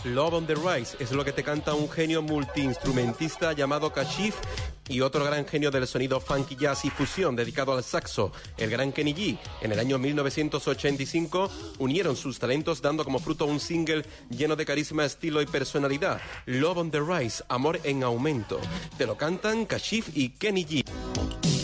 Love on the Rise es lo que te canta un genio multiinstrumentista llamado Kashif y otro gran genio del sonido funky, jazz y fusión dedicado al saxo, el gran Kenny G. En el año 1985 unieron sus talentos dando como fruto un single lleno de carisma, estilo y personalidad. Love on the Rise, amor en aumento. Te lo cantan Kashif y Kenny G.